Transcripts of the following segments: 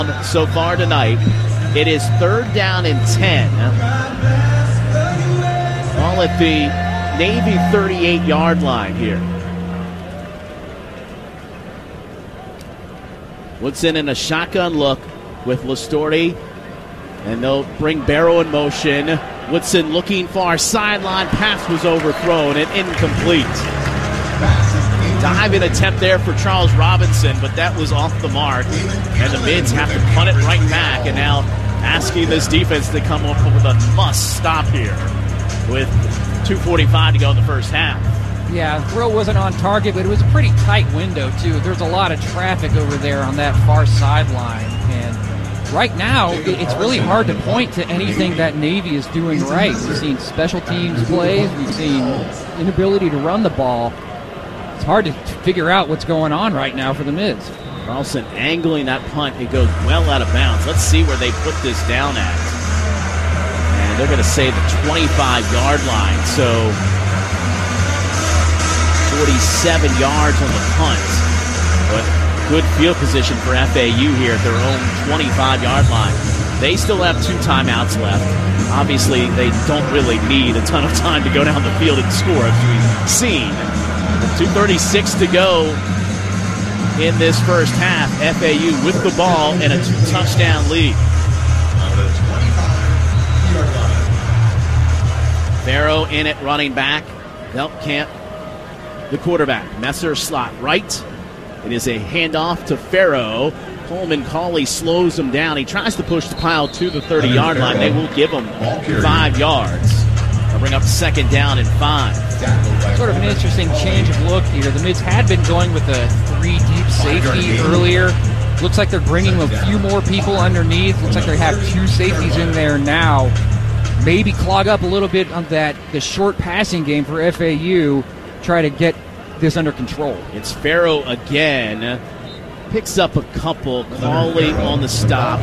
so far tonight. It is 3rd down and 10. All at the Navy 38-yard line here. Woodson in a shotgun look with Listore, and they'll bring Barrow in motion. Woodson looking far sideline. Pass was overthrown and incomplete. Diving attempt there for Charles Robinson, but that was off the mark. And the Mids have to punt it right back, and now asking this defense to come up with a must stop here with 2:45 to go in the first half. Yeah, throw wasn't on target, but it was a pretty tight window, too. There's a lot of traffic over there on that far sideline. And right now, it's really hard to point to anything that Navy is doing right. We've seen special teams plays. We've seen inability to run the ball. It's hard to figure out what's going on right now for the Mids. Carlson angling that punt. It goes well out of bounds. Let's see where they put this down at. And they're going to say the 25-yard line. So 47 yards on the punt. But good field position for FAU here at their own 25-yard line. They still have 2 timeouts left. Obviously, they don't really need a ton of time to go down the field and score, as we've seen. 2:36 to go in this first half. FAU with the ball and a 2-touchdown lead. Barrow in it, running back. Veltkamp, the quarterback. Messer slot right. It is a handoff to Farrow. Coleman Cauley slows him down. He tries to push the pile to the 30-yard line. They will give him 5 yards. They'll bring up 2nd down and 5. Sort of an interesting change of look here. The Mids had been going with a 3 deep safety earlier. Looks like they're bringing a few more people underneath. Looks like they have 2 safeties in there now. Maybe clog up a little bit on the short passing game for FAU. Try to get this under control. It's Farrow again. Picks up a couple. Cauley on the stop.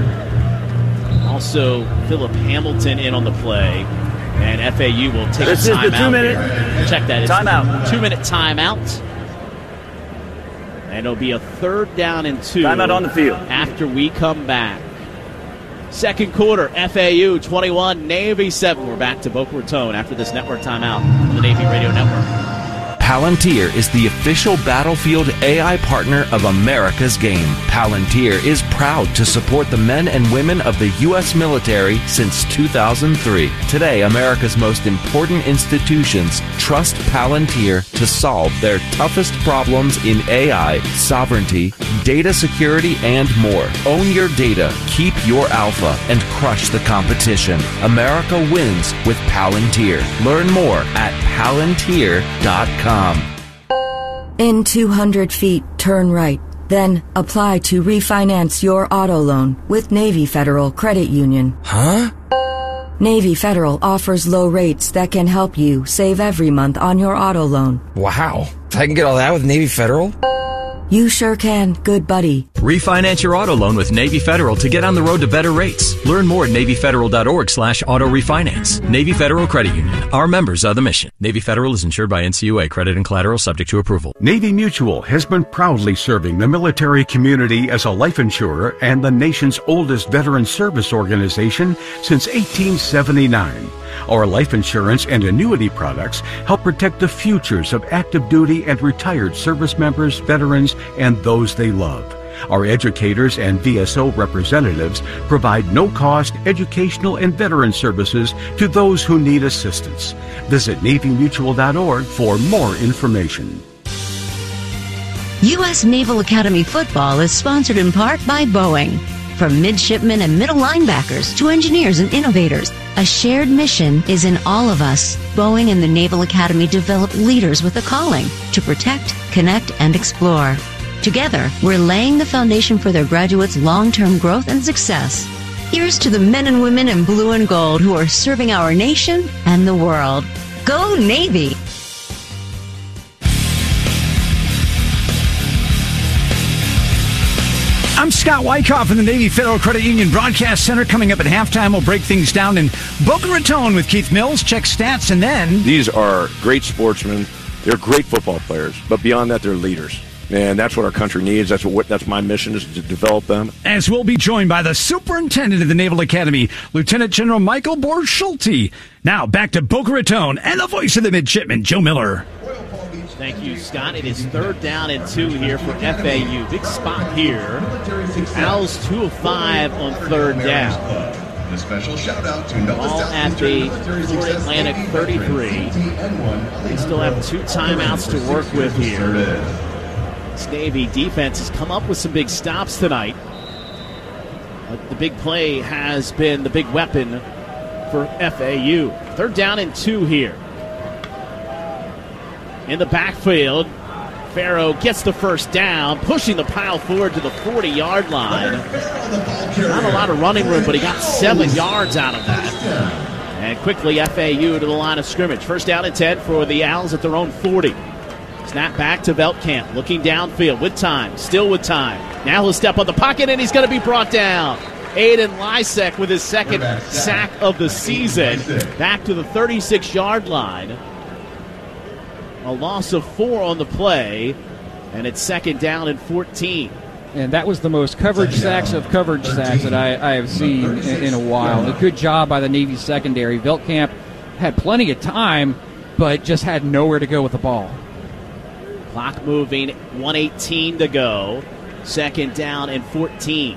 Also, Philip Hamilton in on the play. And FAU will take a timeout. This is the 2-minute. Check that. It's timeout. 2-minute timeout. And it'll be a 3rd down and 2. Timeout on the field. After we come back. Second quarter, FAU 21, Navy 7. We're back to Boca Raton after this network timeout on the Navy Radio Network. Palantir is the official Battlefield AI partner of America's Game. Palantir is proud to support the men and women of the U.S. military since 2003. Today, America's most important institutions trust Palantir to solve their toughest problems in AI, sovereignty, data security, and more. Own your data, keep your alpha, and crush the competition. America wins with Palantir. Learn more at palantir.com. In 200 feet, turn right. Then apply to refinance your auto loan with Navy Federal Credit Union. Huh? Navy Federal offers low rates that can help you save every month on your auto loan. Wow. I can get all that with Navy Federal? You sure can, good buddy. Refinance your auto loan with Navy Federal to get on the road to better rates. Learn more at NavyFederal.org/auto refinance. Navy Federal Credit Union. Our members are the mission. Navy Federal is insured by NCUA. Credit and collateral subject to approval. Navy Mutual has been proudly serving the military community as a life insurer and the nation's oldest veteran service organization since 1879. Our life insurance and annuity products help protect the futures of active duty and retired service members, veterans, and those they love. Our educators and VSO representatives provide no-cost educational and veteran services to those who need assistance. Visit NavyMutual.org for more information. U.S. Naval Academy football is sponsored in part by Boeing. From midshipmen and middle linebackers to engineers and innovators, a shared mission is in all of us. Boeing and the Naval Academy develop leaders with a calling to protect, connect, and explore. Together, we're laying the foundation for their graduates' long-term growth and success. Here's to the men and women in blue and gold who are serving our nation and the world. Go Navy! I'm Scott Wyckoff in the Navy Federal Credit Union Broadcast Center. Coming up at halftime, we'll break things down in Boca Raton with Keith Mills, check stats, and then... These are great sportsmen. They're great football players, but beyond that, they're leaders. And that's what our country needs. That's my mission, is to develop them. As we'll be joined by the superintendent of the Naval Academy, Lieutenant General Michael Borschulte. Now back to Boca Raton and the voice of the midshipman, Joe Miller. Thank you, Scott. It is 3rd down and 2 here for FAU. Big spot here. Owls 2 of 5 on 3rd down. A special shout out to Ball at the Florida Atlantic 33. They still have 2 timeouts to work with here. This Navy defense has come up with some big stops tonight. But the big play has been the big weapon for FAU. 3rd down and 2 here. In the backfield, Farrow gets the first down, pushing the pile forward to the 40-yard line. Not a lot of running room, but he got 7 yards out of that. And quickly FAU to the line of scrimmage. 1st down and 10 for the Owls at their own 40. Snap back to Veltkamp, looking downfield with time, still with time. Now he'll step on the pocket, and he's going to be brought down. Aiden Lysek with his 2nd sack of the season. Back to the 36-yard line. A loss of 4 on the play, and it's 2nd down and 14. And that was the most coverage sacks that I have seen in a while. A good job by the Navy secondary. Veltkamp had plenty of time, but just had nowhere to go with the ball. Clock moving, 1:18 to go. 2nd down and 14.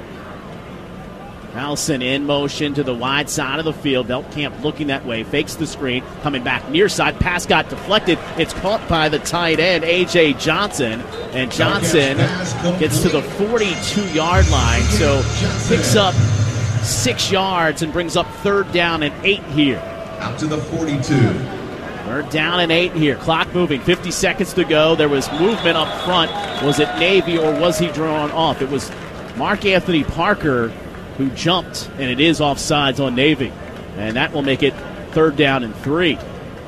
Nelson in motion to the wide side of the field. Veltkamp looking that way, fakes the screen, coming back near side. Pass got deflected. It's caught by the tight end, A.J. Johnson. And Johnson gets to the 42-yard line, so picks up 6 yards and brings up 3rd down and 8 here. Out to the 42. 3rd down and 8 here. Clock moving, 50 seconds to go. There was movement up front. Was it Navy or was he drawn off? It was Mark Anthony Parker who jumped, and it is offsides on Navy. And that will make it 3rd down and 3.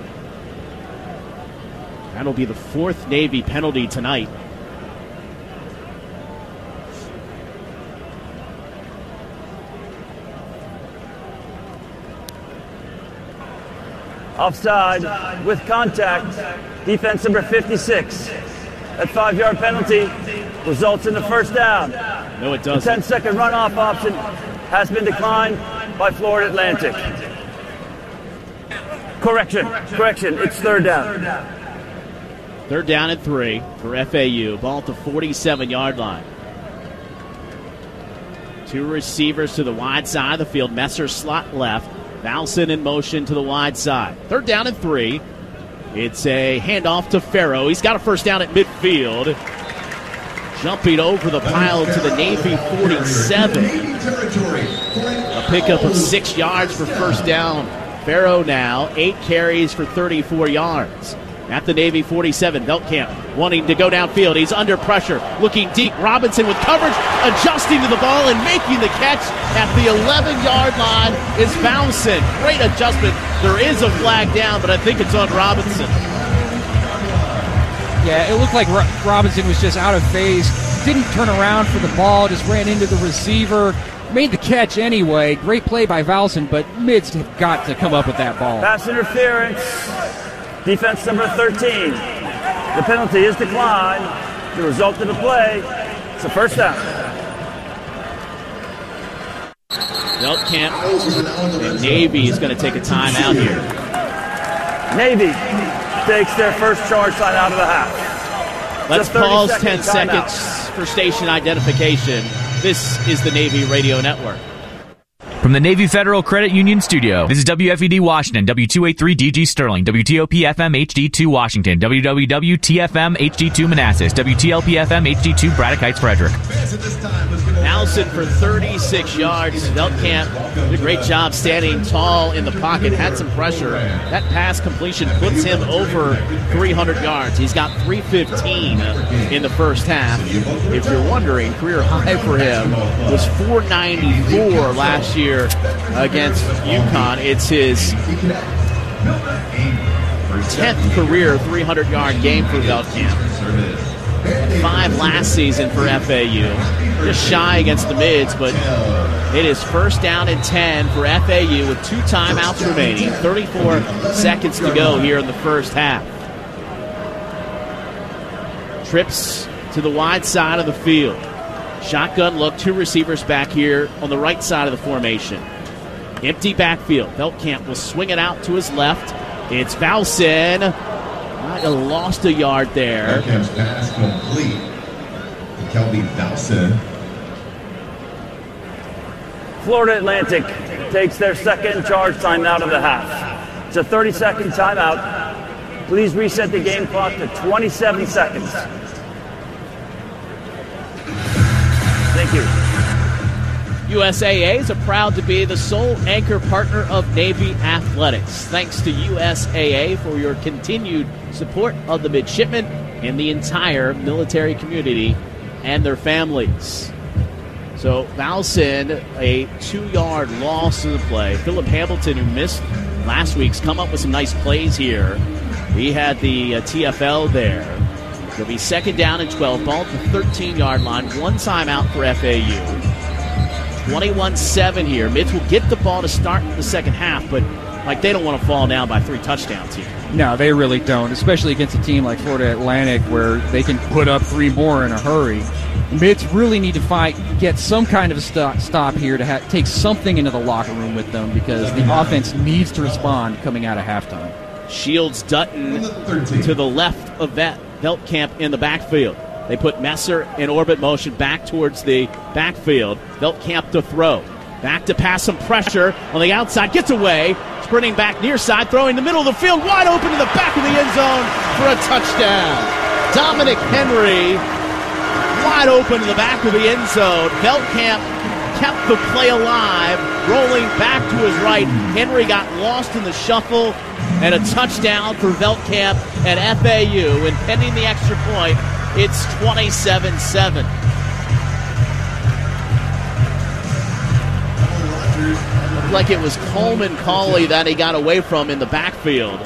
That'll be the 4th Navy penalty tonight. Offside with contact. Defense number 56. That 5-yard penalty results in the 1st down. No, it doesn't. The 10-second runoff option has been declined by Florida Atlantic. Correction. It's 3rd down. 3rd down and 3 for FAU. Ball at the 47-yard line. 2 receivers to the wide side of the field. Messer slot left. Valson in motion to the wide side. 3rd down and 3. It's a handoff to Farrow. He's got a 1st down at midfield. Jumping over the pile to the Navy 47. A pickup of 6 yards for 1st down. Farrow now 8 carries for 34 yards. At the Navy 47, Veltkamp wanting to go downfield. He's under pressure, looking deep. Robinson with coverage, adjusting to the ball and making the catch at the 11-yard line is Valson. Great adjustment. There is a flag down, but I think it's on Robinson. Yeah, it looked like Robinson was just out of phase. Didn't turn around for the ball, just ran into the receiver. Made the catch anyway. Great play by Valson, but Mids have got to come up with that ball. Pass interference. Defense number 13. The penalty is declined. The result of the play, it's a 1st down. Veltkamp and Navy is going to take a timeout here. Navy takes their first charge line out of the half. Let's pause 10 seconds for station identification. This is the Navy Radio Network. From the Navy Federal Credit Union Studio, this is WFED Washington, W283DG Sterling, WTOP-FM HD2 Washington, WWW-TFM HD2 Manassas, WTLP-FM HD2 Braddock Heights Frederick. Allison for 36 yards. Veltkamp did a great job standing tall in the pocket, had some pressure. That pass completion puts him over 300 yards. He's got 315 in the 1st half. If you're wondering, career high for him was 494 last year against UConn. It's his 10th career 300-yard game for Veltkamp. 5 last season for FAU. Just shy against the Mids, but it is 1st down and 10 for FAU with 2 timeouts remaining. 34 seconds to go here in the 1st half. Trips to the wide side of the field. Shotgun look, 2 receivers back here on the right side of the formation. Empty backfield. Veldkamp will swing it out to his left. It's Valsin. Might have lost a yard there. Veldkamp's pass complete. Kelby Valsin. Florida Atlantic takes their second charge timeout of the half. It's a 30-second timeout. Please reset the game clock to 27 seconds. Thank you. USAA is proud to be the sole anchor partner of Navy Athletics. Thanks to USAA for your continued support of the midshipmen and the entire military community and their families. So Valsin, a 2-yard loss to the play. Philip Hamilton, who missed last week's, come up with some nice plays here. He had the TFL there. It'll be 2nd down and 12. Ball at the 13-yard line. 1 timeout for FAU. 21-7 here. Mids will get the ball to start the second half, but they don't want to fall down by 3 touchdowns here. No, they really don't, especially against a team like Florida Atlantic where they can put up 3 more in a hurry. Mids really need to get some kind of a stop here to take something into the locker room with them because the offense needs to respond coming out of halftime. Shields Dutton to the left of Veldkamp in the backfield. They put Messer in orbit motion back towards the backfield. Veldkamp to throw. Back to pass some pressure on the outside. Gets away. Sprinting back near side. Throwing the middle of the field. Wide open to the back of the end zone for a touchdown. Dominic Henry wide open to the back of the end zone. Veldkamp kept the play alive. Rolling back to his right. Henry got lost in the shuffle. And a touchdown for Veldkamp at FAU. And pending the extra point, it's 27-7. Looked like it was Coleman Cauley that he got away from in the backfield.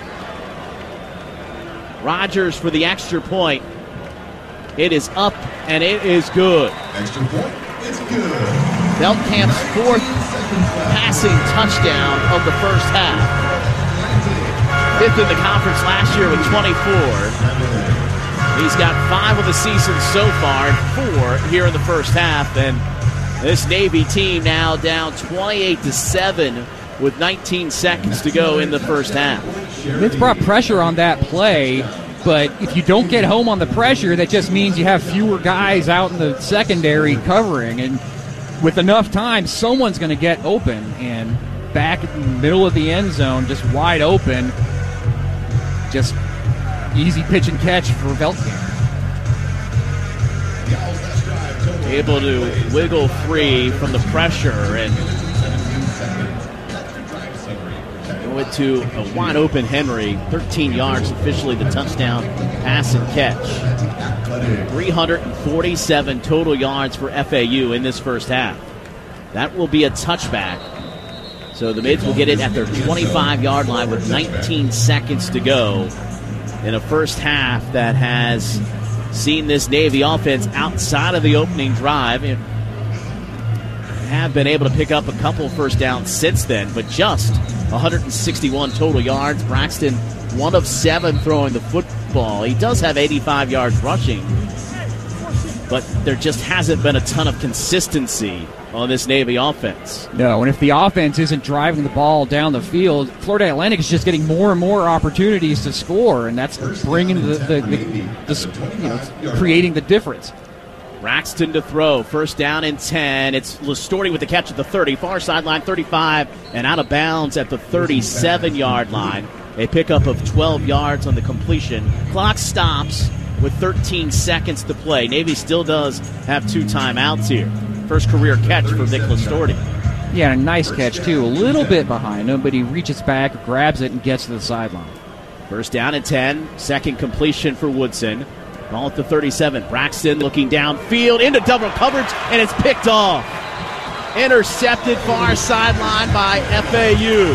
Rogers for the extra point. It is up, and it is good. Extra point, it's good. Veldkamp's 4th passing touchdown of the first half. 5th in the conference last year with 24. He's got 5 of the season so far and 4 here in the first half. And this Navy team now down 28-7 with 19 seconds to go in the first half. It's brought pressure on that play, but if you don't get home on the pressure, that just means you have fewer guys out in the secondary covering. And with enough time, someone's going to get open. And back in the middle of the end zone, just wide open, just easy pitch and catch for Veldkamp. Able to wiggle free from the pressure and went to a wide open Henry. 13 yards, officially the touchdown pass and catch. 347 total yards for FAU in this first half. That will be a touchback. So the Mids will get it at their 25-yard line with 19 seconds to go in a first half that has seen this Navy offense outside of the opening drive. Have been able to pick up a couple first downs since then, but just 161 total yards. Braxton, 1 of 7 throwing the football. He does have 85 yards rushing, but there just hasn't been a ton of consistency on this Navy offense. No, and if the offense isn't driving the ball down the field, Florida Atlantic is just getting more and more opportunities to score, and that's bringing creating the difference. Braxton to throw, first down and 10. It's Listorti with the catch at the 30, far sideline 35, and out of bounds at the 37-yard line. A pickup of 12 yards on the completion. Clock stops with 13 seconds to play. Navy still does have 2 timeouts here. First career catch for Nick Listorti. Yeah, a nice catch, too. A little bit behind him, but he reaches back, grabs it, and gets to the sideline. First down and 10. Second completion for Woodson. Ball at the 37. Braxton looking downfield into double coverage, and it's picked off. Intercepted far sideline by FAU.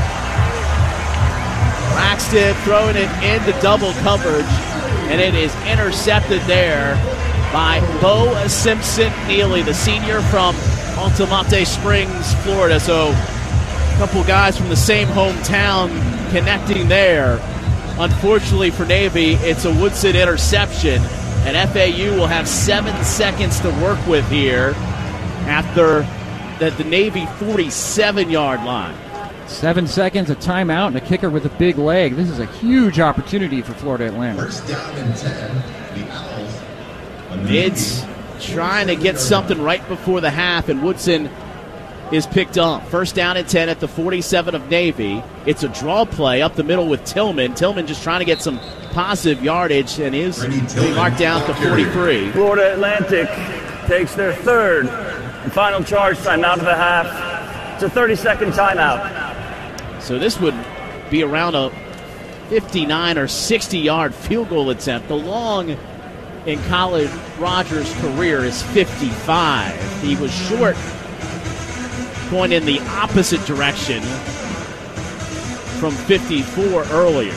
Braxton throwing it into double coverage, and it is intercepted there by Bo Simpson-Neely, the senior from Altamonte Springs, Florida. So a couple guys from the same hometown connecting there. Unfortunately for Navy, it's a Woodson interception, And FAU will have 7 seconds to work with here after the Navy 47-yard line. 7 seconds, a timeout, and a kicker with a big leg. This is a huge opportunity for Florida Atlantic. First down and 10. The Owls. Mids trying to get something right before the half, and Woodson is picked up. First down and 10 at the 47 of Navy. It's a draw play up the middle with Tillman. Tillman just trying to get some positive yardage, and is marked down to 43. Florida Atlantic takes their third and final charge time out of the half. It's a 30-second timeout. So this would be around a 59 or 60-yard field goal attempt. The long in Colin Rogers' career is 55. He was short going in the opposite direction from 54 earlier.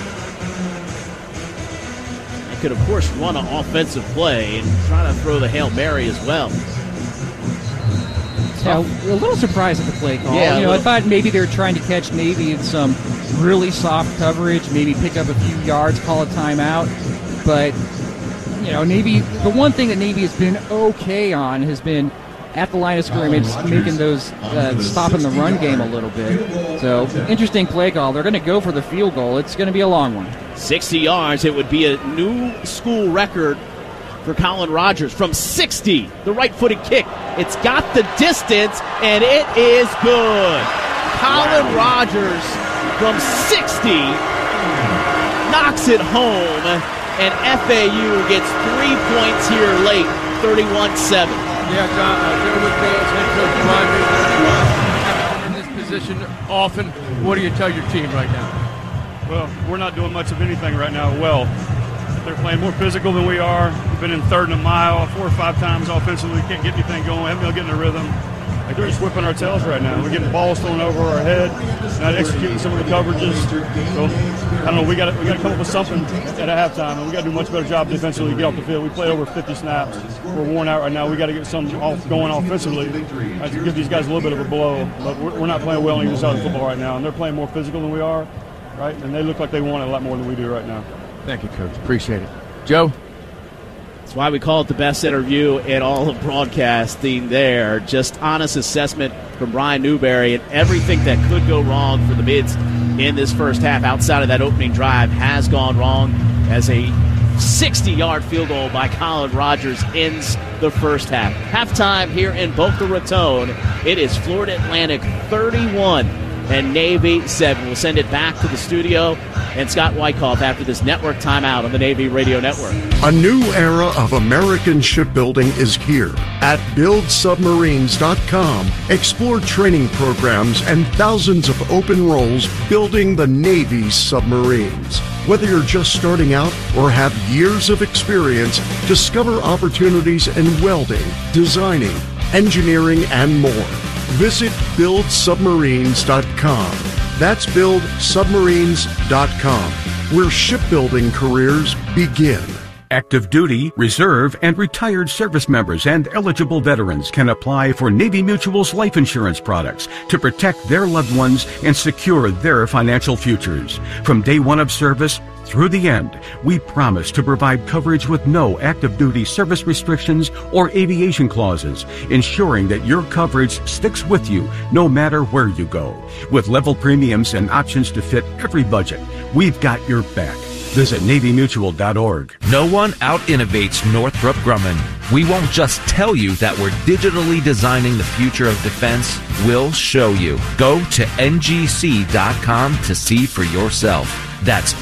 They could, of course, run an offensive play and try to throw the Hail Mary as well. Yeah, a little surprised at the play call. Yeah, I thought maybe they were trying to catch Navy in some really soft coverage, maybe pick up a few yards, call a timeout. But, Navy, the one thing that Navy has been okay on has been at the line of scrimmage, making those, stopping the run game a little bit. So, interesting play call. They're going to go for the field goal. It's going to be a long one. 60 yards. It would be a new school record for Colin Rogers from 60. The right-footed kick. It's got the distance, and it is good. Colin Rogers from 60 knocks it home, and FAU gets 3 points here late, 31-7. Yeah, John, Joe McVay's head coach Brian in this position often. What do you tell your team right now? Well, we're not doing much of anything right now well. They're playing more physical than we are. We've been in third and a mile 4 or 5 times offensively. Can't get anything going. Haven't been getting a rhythm. They're just whipping our tails right now. We're getting balls thrown over our head, not executing some of the coverages. So, I don't know, we got to come up with something at a halftime, and we got to do a much better job defensively to get off the field. We played over 50 snaps. We're worn out right now. We got to get something going offensively to give these guys a little bit of a blow. But we're not playing well on either side of the football right now, and they're playing more physical than we are, right? And they look like they want it a lot more than we do right now. Thank you, Coach. Appreciate it. Joe? That's why we call it the best interview in all of broadcasting there. Just honest assessment from Brian Newberry, and everything that could go wrong for the Mids in this first half outside of that opening drive has gone wrong, as a 60-yard field goal by Colin Rogers ends the first half. Halftime here in Boca Raton. It is Florida Atlantic 31 and Navy 7. We'll send it back to the studio and Scott Wyckoff after this network timeout on the Navy Radio Network. A new era of American shipbuilding is here. At BuildSubmarines.com, explore training programs and thousands of open roles building the Navy's submarines. Whether you're just starting out or have years of experience, discover opportunities in welding, designing, engineering, and more. Visit BuildSubmarines.com. That's BuildSubmarines.com, where shipbuilding careers begin. Active duty, reserve, and retired service members and eligible veterans can apply for Navy Mutual's life insurance products to protect their loved ones and secure their financial futures. From day one of service through the end, we promise to provide coverage with no active duty service restrictions or aviation clauses, ensuring that your coverage sticks with you no matter where you go. With level premiums and options to fit every budget, we've got your back. Visit NavyMutual.org. No one out-innovates Northrop Grumman. We won't just tell you that we're digitally designing the future of defense. We'll show you. Go to ngc.com to see for yourself. That's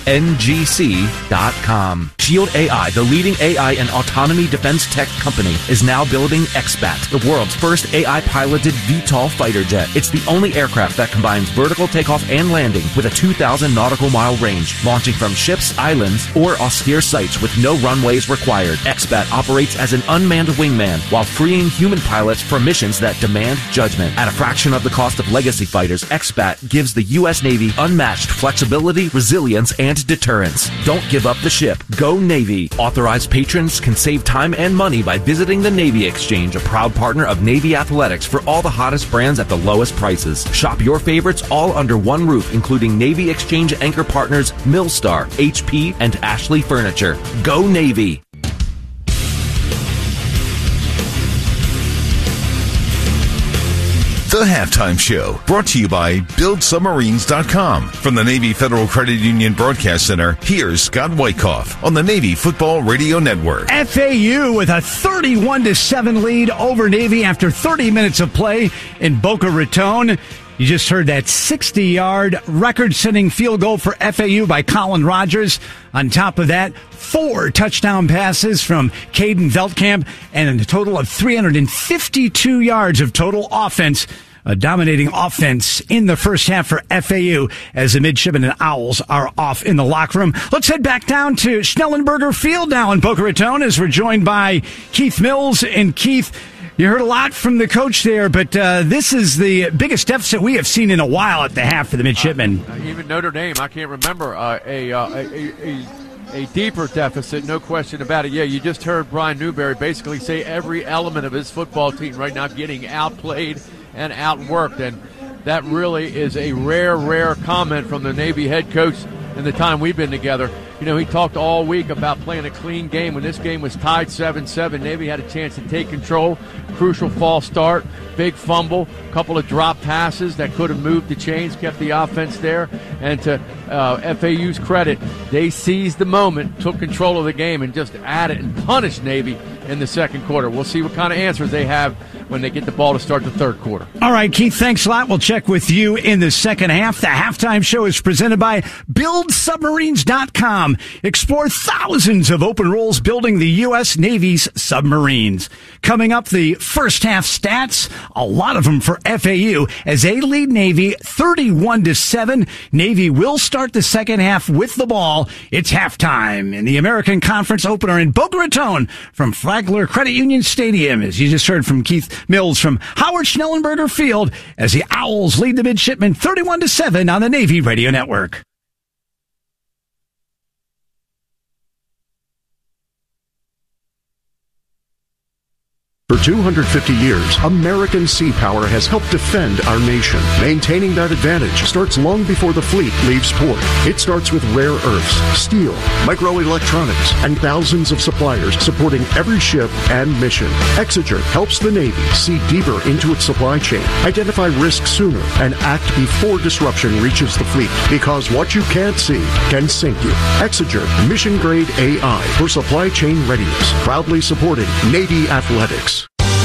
ngc.com. Shield AI, the leading AI and autonomy defense tech company, is now building XBAT, the world's first AI-piloted VTOL fighter jet. It's the only aircraft that combines vertical takeoff and landing with a 2,000 nautical mile range, launching from ships, islands, or austere sites with no runways required. XBAT operates as an unmanned wingman while freeing human pilots for missions that demand judgment. At a fraction of the cost of legacy fighters, XBAT gives the U.S. Navy unmatched flexibility, resilience, and deterrence. Don't give up the ship. Go Navy. Authorized patrons can save time and money by visiting the Navy Exchange, a proud partner of Navy Athletics, for all the hottest brands at the lowest prices. Shop your favorites all under one roof, including Navy Exchange anchor partners Millstar, HP, and Ashley Furniture. Go Navy. The Halftime Show, brought to you by BuildSubmarines.com. From the Navy Federal Credit Union Broadcast Center, here's Scott Wyckoff on the Navy Football Radio Network. FAU with a 31-7 lead over Navy after 30 minutes of play in Boca Raton. You just heard that 60-yard record-setting field goal for FAU by Colin Rogers. On top of that, 4 touchdown passes from Caden Veldkamp and a total of 352 yards of total offense. A dominating offense in the first half for FAU as the Midshipmen and Owls are off in the locker room. Let's head back down to Schnellenberger Field now in Boca Raton as we're joined by Keith Mills. And Keith, you heard a lot from the coach there, but this is the biggest deficit we have seen in a while at the half for the Midshipmen. Even Notre Dame, I can't remember a deeper deficit, no question about it. Yeah, you just heard Brian Newberry basically say every element of his football team right now getting outplayed and outworked, and that really is a rare comment from the Navy head coach in the time we've been together. You know, he talked all week about playing a clean game. When this game was tied 7-7, Navy had a chance to take control. Crucial false start, big fumble, couple of drop passes that could have moved the chains, kept the offense there. And to FAU's credit, they seized the moment, took control of the game, and just added and punished Navy in the second quarter. We'll see what kind of answers they have when they get the ball to start the third quarter. All right, Keith, thanks a lot. We'll check with you in the second half. The halftime show is presented by BuildSubmarines.com. Explore thousands of open roles building the U.S. Navy's submarines. Coming up, the first half stats, a lot of them for FAU, as they lead Navy 31-7. Navy will start the second half with the ball. It's halftime in the American Conference opener in Boca Raton from Flagler Credit Union Stadium, as you just heard from Keith Mills from Howard Schnellenberger Field, as the Owls lead the Midshipmen 31-7 on the Navy Radio Network. For 250 years, American Sea Power has helped defend our nation. Maintaining that advantage starts long before the fleet leaves port. It starts with rare earths, steel, microelectronics, and thousands of suppliers supporting every ship and mission. Exeger helps the Navy see deeper into its supply chain, identify risks sooner, and act before disruption reaches the fleet. Because what you can't see can sink you. Exeger mission-grade AI for supply chain readiness. Proudly supporting Navy athletics.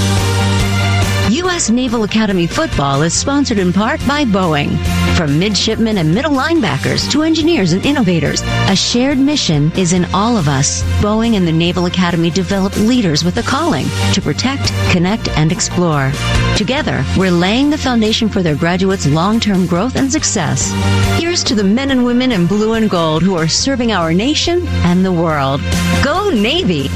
U.S. Naval Academy football is sponsored in part by Boeing. From midshipmen and middle linebackers to engineers and innovators, a shared mission is in all of us. Boeing and the Naval Academy develop leaders with a calling to protect, connect, and explore. Together, we're laying the foundation for their graduates' long-term growth and success. Here's to the men and women in blue and gold who are serving our nation and the world. Go Navy!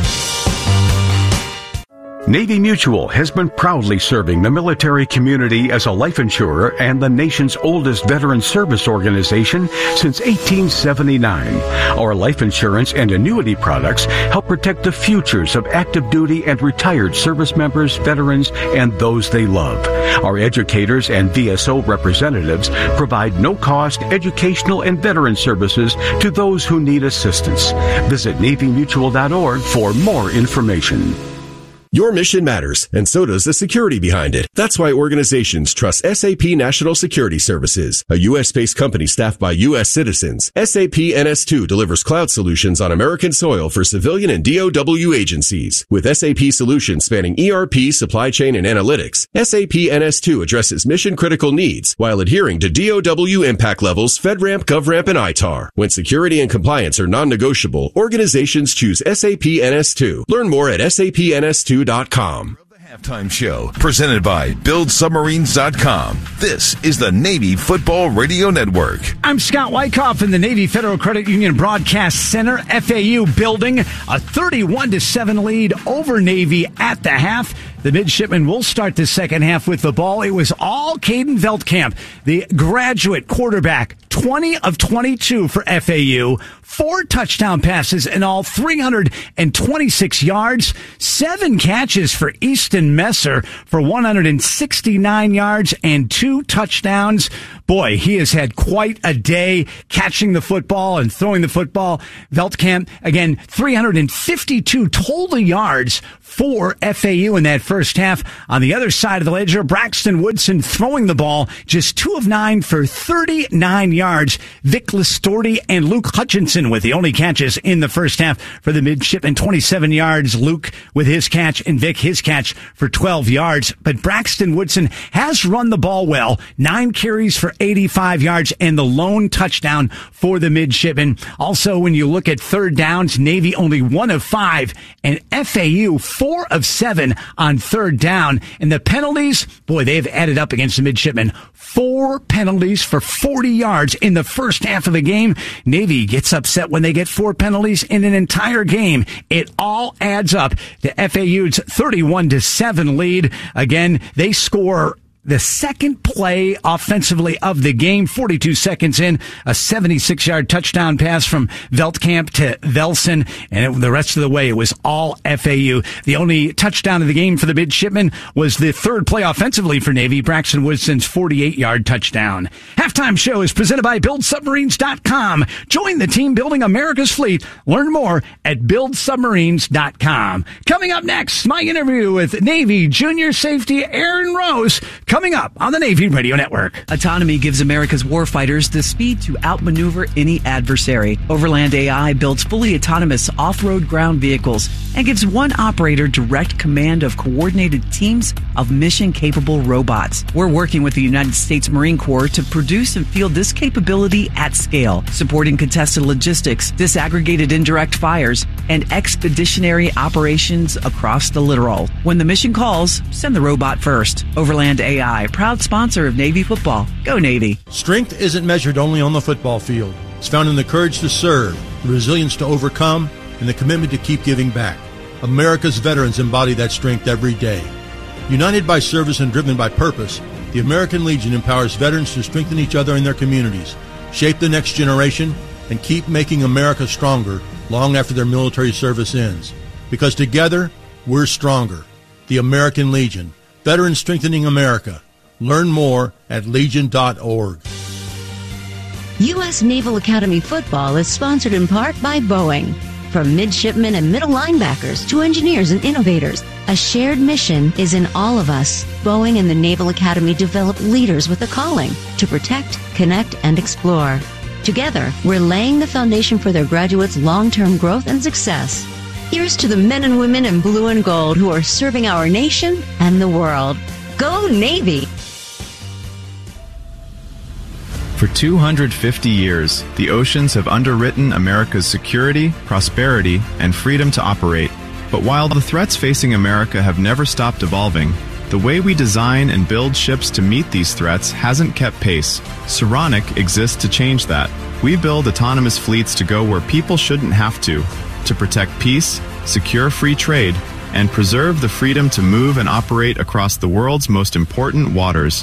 Navy Mutual has been proudly serving the military community as a life insurer and the nation's oldest veteran service organization since 1879. Our life insurance and annuity products help protect the futures of active duty and retired service members, veterans, and those they love. Our educators and VSO representatives provide no-cost educational and veteran services to those who need assistance. Visit NavyMutual.org for more information. Your mission matters, and so does the security behind it. That's why organizations trust SAP National Security Services, a U.S.-based company staffed by U.S. citizens. SAP NS2 delivers cloud solutions on American soil for civilian and DOW agencies. With SAP solutions spanning ERP, supply chain, and analytics, SAP NS2 addresses mission-critical needs while adhering to DOW impact levels, FedRAMP, GovRAMP, and ITAR. When security and compliance are non-negotiable, organizations choose SAP NS2. Learn more at sapns2.com. Halftime show presented by BuildSubmarines.com. This is the Navy Football Radio Network. I'm Scott Wyckoff in the Navy Federal Credit Union Broadcast Center. FAU building a 31-7 lead over Navy at the half. The midshipmen will start the second half with the ball. It was all Caden Veldkamp, the graduate quarterback, 20 of 22 for FAU, 4 touchdown passes in all, 326 yards, 7 catches for Easton Messer for 169 yards and 2 touchdowns. boy, he has had quite a day catching the football and throwing the football. Veldkamp, again, 352 total yards for FAU in that first half. On the other side of the ledger, Braxton Woodson throwing the ball, just 2 of 9 for 39 yards. Vic Listorti and Luke Hutchinson with the only catches in the first half for the midshipmen. 27 yards, Luke with his catch, and Vic his catch for 12 yards. But Braxton Woodson has run the ball well. 9 carries for 85 yards and the lone touchdown for the midshipmen. Also, when you look at third downs, Navy only 1 of 5 and FAU 4 of 7 on third down. And the penalties, boy, they've added up against the midshipmen. 4 penalties for 40 yards in the first half of the game. Navy gets upset when they get 4 penalties in an entire game. It all adds up to FAU's 31-7 lead. Again, they score the second play offensively of the game, 42 seconds in, a 76-yard touchdown pass from Veldkamp to Velson, and the rest of the way it was all FAU. The only touchdown of the game for the midshipmen was the third play offensively for Navy, Braxton Woodson's 48-yard touchdown. Halftime show is presented by BuildSubmarines.com. Join the team building America's fleet. Learn more at BuildSubmarines.com. Coming up next, my interview with Navy junior safety Aaron Rose. Coming up on the Navy Radio Network. Autonomy gives America's warfighters the speed to outmaneuver any adversary. Overland AI builds fully autonomous off-road ground vehicles and gives one operator direct command of coordinated teams of mission-capable robots. We're working with the United States Marine Corps to produce and field this capability at scale, supporting contested logistics, disaggregated indirect fires, and expeditionary operations across the littoral. When the mission calls, send the robot first. Overland AI, proud sponsor of Navy football. Go Navy. Strength isn't measured only on the football field. It's found in the courage to serve, the resilience to overcome, and the commitment to keep giving back. America's veterans embody that strength every day. United by service and driven by purpose, the American Legion empowers veterans to strengthen each other in their communities, shape the next generation, and keep making America stronger long after their military service ends. Because together, we're stronger. The American Legion. Veterans strengthening America. Learn more at legion.org. U.S. Naval Academy football is sponsored in part by Boeing. From midshipmen and middle linebackers to engineers and innovators, a shared mission is in all of us. Boeing and the Naval Academy develop leaders with a calling to protect, connect, and explore. Together, we're laying the foundation for their graduates' long-term growth and success. Here's to the men and women in blue and gold who are serving our nation and the world. Go Navy! For 250 years, the oceans have underwritten America's security, prosperity, and freedom to operate. But while the threats facing America have never stopped evolving, the way we design and build ships to meet these threats hasn't kept pace. Saronic exists to change that. We build autonomous fleets to go where people shouldn't have to protect peace, secure free trade, and preserve the freedom to move and operate across the world's most important waters.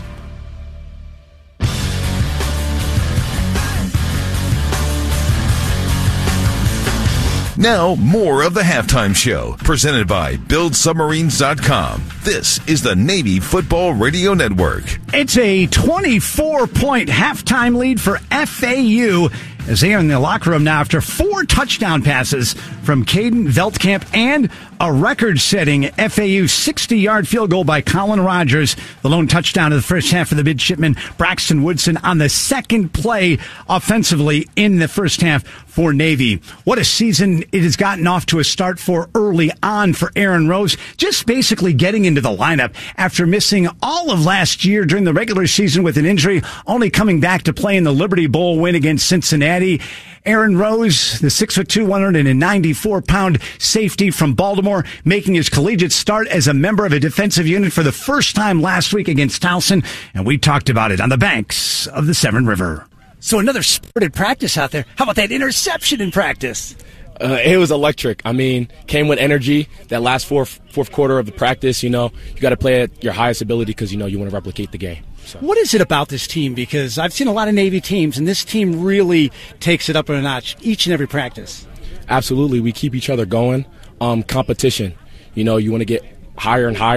Now, more of the Halftime Show, presented by BuildSubmarines.com. This is the Navy Football Radio Network. It's a 24-point halftime lead for FAU as they are in the locker room now after 4 touchdown passes from Caden Veldkamp and a record-setting FAU 60-yard field goal by Colin Rogers. The lone touchdown of the first half of the midshipman, Braxton Woodson, on the second play offensively in the first half for Navy. What a season it has gotten off to a start for early on for Aaron Rose, just basically getting into the lineup after missing all of last year during the regular season with an injury, only coming back to play in the Liberty Bowl win against Cincinnati. Aaron Rose, the 6'2", 194-pound safety from Baltimore, making his collegiate start as a member of a defensive unit for the first time last week against Towson, and we talked about it on the banks of the Severn River. So another spirited practice out there. How about that interception in practice? It was electric. I mean, came with energy. That last fourth quarter of the practice, you got to play at your highest ability because, you want to replicate the game. So. What is it about this team? Because I've seen a lot of Navy teams, and this team really takes it up a notch each and every practice. Absolutely. We keep each other going. Competition. You want to get higher and higher.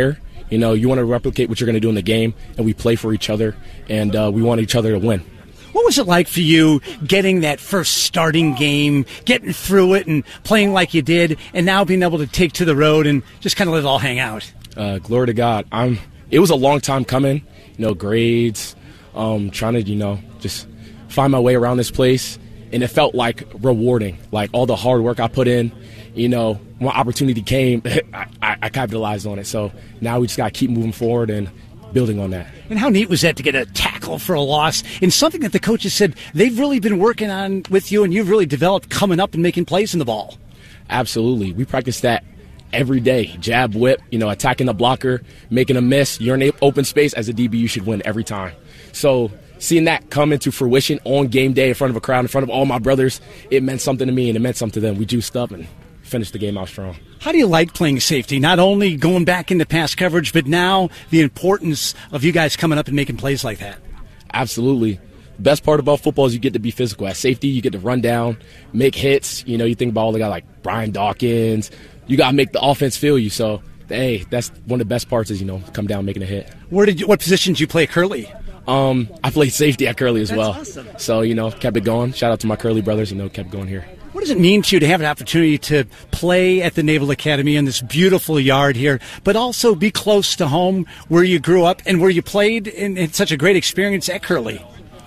You know, you want to replicate what you're going to do in the game, and we play for each other, and we want each other to win. What was it like for you getting that first starting game, getting through it and playing like you did, and now being able to take to the road and just kind of let it all hang out? Glory to God. It was a long time coming, you know, grades, trying to, you know, just find my way around this place. And it felt like rewarding, like all the hard work I put in, you know, when opportunity came, I capitalized on it. So now we just got to keep moving forward and building on that. And how neat was that to get a tackle for a loss in something that the coaches said they've really been working on with you and you've really developed coming up and making plays in the ball? Absolutely. We practice that every day. Jab, whip, you know, attacking the blocker, making a miss. You're in open space. As a DB, you should win every time. So seeing that come into fruition on game day in front of a crowd, in front of all my brothers, it meant something to me and it meant something to them. We juiced up and finished the game out strong. How do you like playing safety? Not only going back into pass coverage, but now the importance of you guys coming up and making plays like that. Absolutely. The best part about football is you get to be physical. At safety, you get to run down, make hits. You know, you think about all the guys like Brian Dawkins. You got to make the offense feel you. So, hey, that's one of the best parts is, you know, come down making a hit. What position did you play at Curly? I played safety at Curly as well. That's awesome. So, you know, kept it going. Shout out to my Curly brothers, you know, kept going here. What does it mean to you to have an opportunity to play at the Naval Academy in this beautiful yard here, but also be close to home where you grew up and where you played and it's such a great experience at Curly?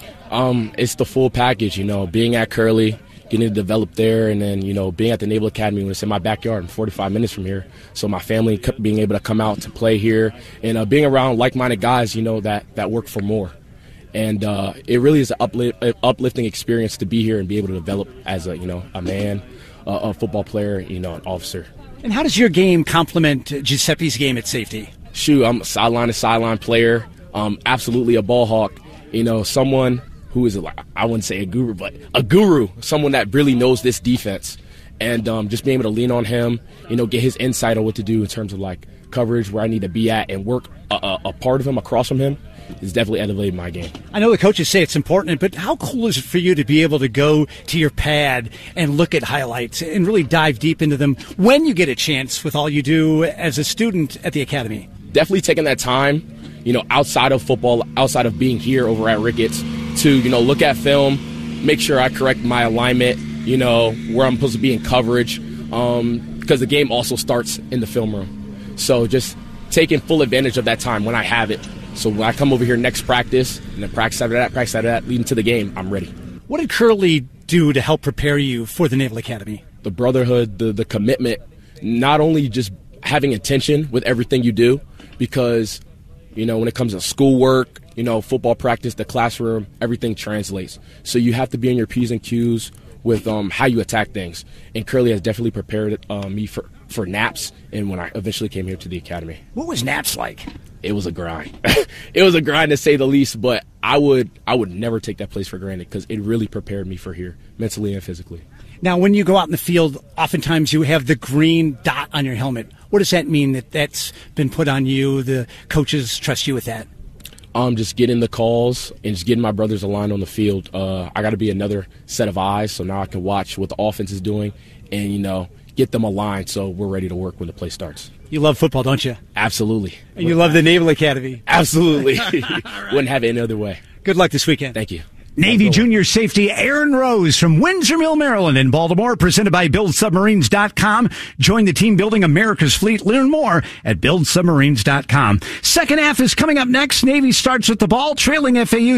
It's the full package, you know, being at Curly, getting to develop there, and then, you know, being at the Naval Academy when it's in my backyard, I'm 45 minutes from here. So my family being able to come out to play here and being around like-minded guys, you know, that work for more. And it really is an uplifting experience to be here and be able to develop as a, you know, a man, a football player, you know, an officer. And how does your game complement Giuseppe's game at safety? Shoot, I'm a sideline player, absolutely a ball hawk, you know, someone who is, I wouldn't say a guru, but a guru, someone that really knows this defense. And just being able to lean on him, you know, get his insight on what to do in terms of, like, coverage, where I need to be at, and work a part of him across from him is definitely elevated my game. I know the coaches say it's important, but how cool is it for you to be able to go to your pad and look at highlights and really dive deep into them when you get a chance with all you do as a student at the academy? Definitely taking that time, you know, outside of football, outside of being here over at Ricketts, to, you know, look at film, make sure I correct my alignment, you know, where I'm supposed to be in coverage, because the game also starts in the film room. So just taking full advantage of that time when I have it. So when I come over here next practice, and then practice after that, leading to the game, I'm ready. What did Curly do to help prepare you for the Naval Academy? The brotherhood, the commitment, not only just having intention with everything you do, because, you know, when it comes to schoolwork, you know, football practice, the classroom, everything translates. So you have to be on your P's and Q's with how you attack things. And Curly has definitely prepared me for naps and when I eventually came here to the academy. What was naps like? It was a grind. It was a grind to say the least, but I would never take that place for granted because it really prepared me for here, mentally and physically. Now, when you go out in the field, oftentimes you have the green dot on your helmet. What does that mean that's been put on you? The coaches trust you with that? Just getting the calls and just getting my brothers aligned on the field. I got to be another set of eyes, so now I can watch what the offense is doing and, you know, get them aligned so we're ready to work when the play starts. You love football, don't you? Absolutely. And you love the Naval Academy? Absolutely. Right. Wouldn't have it any other way. Good luck this weekend. Thank you. Navy junior safety Aaron Rose from Windsor Mill, Maryland in Baltimore, presented by BuildSubmarines.com. Join the team building America's fleet. Learn more at BuildSubmarines.com. Second half is coming up next. Navy starts with the ball, trailing FAU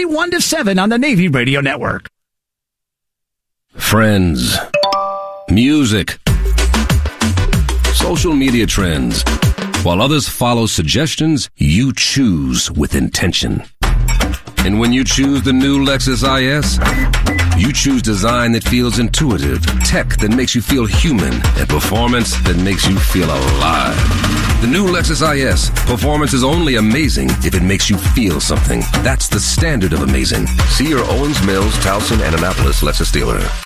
31-7 on the Navy Radio Network. Friends, music, social media trends. While others follow suggestions, you choose with intention. And when you choose the new Lexus IS, you choose design that feels intuitive, tech that makes you feel human, and performance that makes you feel alive. The new Lexus IS. Performance is only amazing if it makes you feel something. That's the standard of amazing. See your Owens Mills, Towson, and Annapolis Lexus dealer.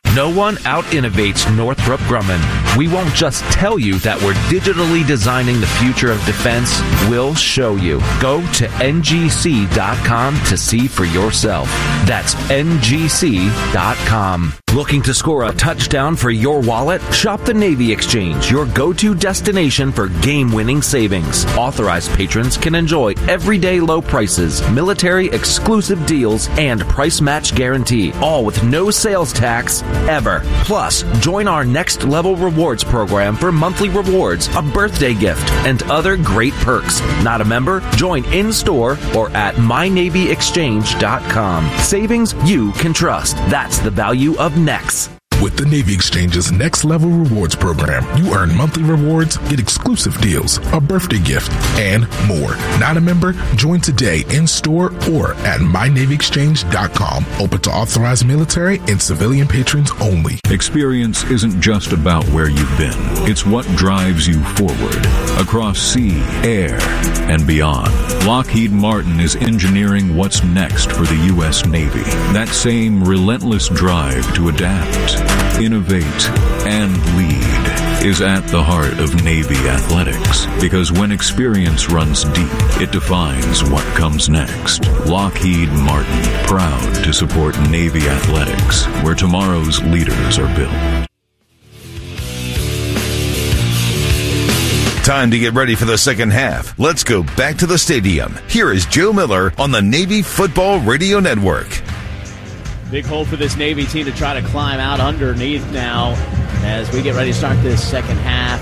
No one out-innovates Northrop Grumman. We won't just tell you that we're digitally designing the future of defense. We'll show you. Go to ngc.com to see for yourself. That's ngc.com. Looking to score a touchdown for your wallet? Shop the Navy Exchange, your go-to destination for game-winning savings. Authorized patrons can enjoy everyday low prices, military exclusive deals, and price match guarantee, all with no sales tax ever. Plus, join our next level rewards program for monthly rewards, a birthday gift, and other great perks. Not a member? Join in-store or at mynavyexchange.com. Savings you can trust. That's the value of NEX. With the Navy Exchange's Next Level Rewards program, you earn monthly rewards, get exclusive deals, a birthday gift, and more. Not a member? Join today in store or at mynavyexchange.com. Open to authorized military and civilian patrons only. Experience isn't just about where you've been. It's what drives you forward across sea, air, and beyond. Lockheed Martin is engineering what's next for the U.S. Navy. That same relentless drive to adapt, innovate, and lead is at the heart of Navy athletics, because when experience runs deep, it defines what comes next. Lockheed Martin, proud to support Navy athletics, where tomorrow's leaders are built. Time to get ready for the second half. Let's go back to the stadium. Here is Joe Miller on the Navy Football Radio Network. Big hole for this Navy team to try to climb out underneath now as we get ready to start this second half.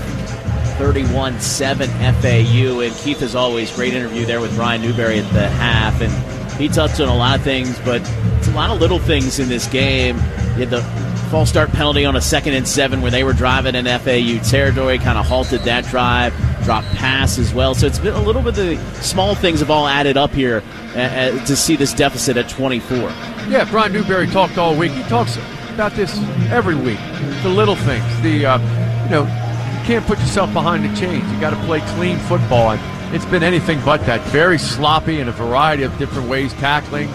31-7 FAU. And Keith, as always, great interview there with Brian Newberry at the half. And he touched on a lot of things, but it's a lot of little things in this game. You had the false start penalty on a 2nd and 7 where they were driving in FAU territory, kind of halted that drive, dropped pass as well. So it's been a little bit of the small things have all added up here to see this deficit at 24. Yeah, Brian Newberry talked all week. He talks about this every week. The little things. You can't put yourself behind the chains. You got to play clean football. And it's been anything but that. Very sloppy in a variety of different ways, tackling.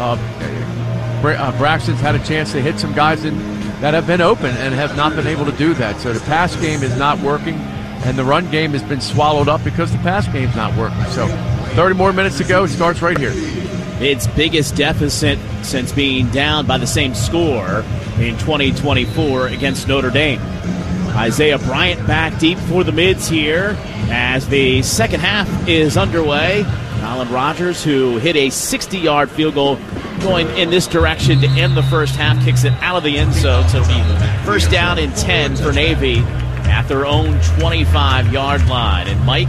Braxton's had a chance to hit some guys that have been open and have not been able to do that. So the pass game is not working, and the run game has been swallowed up because the pass game's not working. So 30 more minutes to go. It starts right here. Its biggest deficit since being down by the same score in 2024 against Notre Dame. Isaiah Bryant back deep for the mids here as the second half is underway. Colin Rogers, who hit a 60-yard field goal going in this direction to end the first half, kicks it out of the end zone. So it'll be first down and 10 for Navy at their own 25-yard line. And Mike,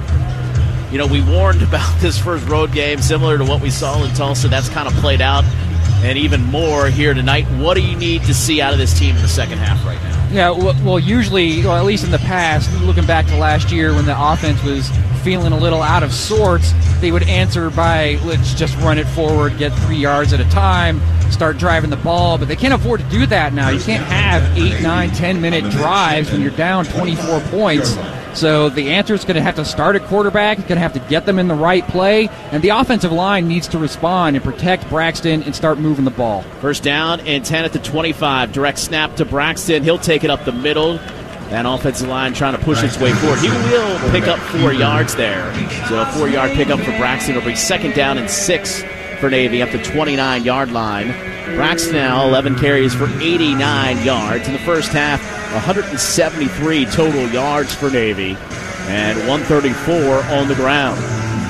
we warned about this first road game, similar to what we saw in Tulsa. That's kind of played out, and even more here tonight. What do you need to see out of this team in the second half right now? Yeah, well, usually, or at least in the past, looking back to last year when the offense was feeling a little out of sorts, they would answer by, let's just run it forward, get 3 yards at a time, start driving the ball. But they can't afford to do that now. You can't have 8, 9, 10-minute drives when you're down 24 points. So the answer is going to have to start at quarterback. It's going to have to get them in the right play. And the offensive line needs to respond and protect Braxton and start moving the ball. First down and 10 at the 25. Direct snap to Braxton. He'll take it up the middle. That offensive line trying to push its way forward. He will pick up 4 yards there. So a 4-yard pickup for Braxton. It'll be second down and 6 for Navy up the 29-yard line. Braxton now 11 carries for 89 yards. In the first half, 173 total yards for Navy and 134 on the ground.